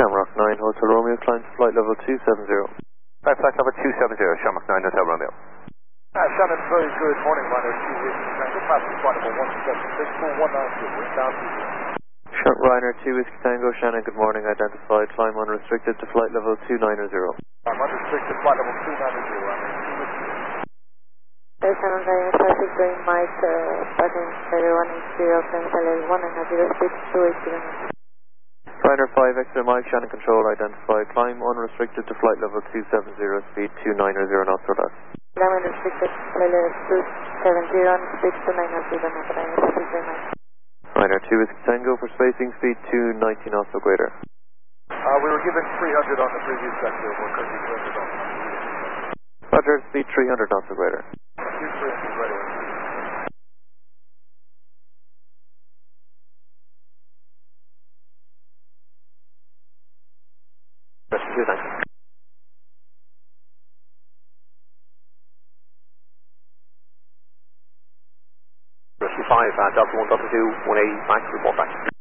Shamrock 9 Hotel Romeo, climb to flight level 270. Flight level 270, Shamrock 9 Hotel Romeo. Shannon, very good morning, Ryder 2 Whiskey Tango, passing flight level 176, full 192, wind down to 0. Sharp Ryder 2 Whiskey Tango, Shannon, good morning, identified, climb unrestricted to flight level 290. I'm unrestricted, flight level 290, Ryder 2 Whiskey. Shannon, driving traffic, green Mike, passing failure 180, climb LL1 and have zero speed 280 km. Ryder 5 X-ray Mike, Shannon control, identified, climb unrestricted to flight level 270, speed 290 knots or less. Climb unrestricted, failure 270 on speed 290 km, driving traffic, green Mike. Ryder 2 Whiskey Tango for spacing, speed 290 knots or greater. We were given 300 on the previous sector, we're currently 200 on. Roger, speed 300 knots or greater. 300 greater. Thanks. Rescue 5, Delta 1, Delta 2, 180, Max, report back.